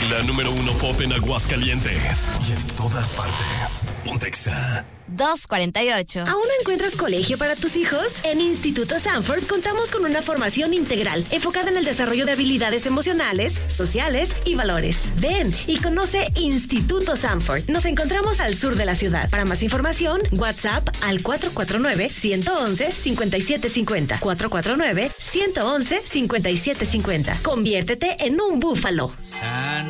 La número 1 pop en Aguascalientes y en todas partes. Pontexa. 248. ¿Aún no encuentras colegio para tus hijos? En Instituto Sanford contamos con una formación integral enfocada en el desarrollo de habilidades emocionales, sociales y valores. Ven y conoce Instituto Sanford. Nos encontramos al sur de la ciudad. Para más información, WhatsApp al 449-111-5750. 449-111-5750. Conviértete en un búfalo.